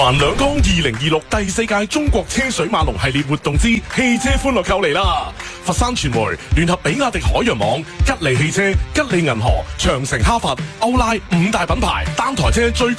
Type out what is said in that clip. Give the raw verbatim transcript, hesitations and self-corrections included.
環兩江二零二六第四屆中國車水馬龍系列活動之汽車歡樂購嚟啦！佛山傳媒聯合比亞迪海洋網、吉利汽車、吉利銀河、長城哈弗、歐拉五大品牌單台車最高